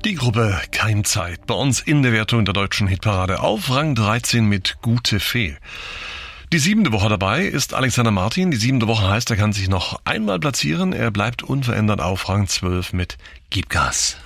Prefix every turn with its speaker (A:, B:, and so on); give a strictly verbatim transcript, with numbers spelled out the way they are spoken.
A: Die Gruppe Keimzeit bei uns in der Wertung der deutschen Hitparade auf Rang dreizehn mit Gute Fee. Die siebente Woche dabei ist Alexander Martin. Die siebente Woche heißt, er kann sich noch einmal platzieren. Er bleibt unverändert auf Rang zwölf mit Gib Gas.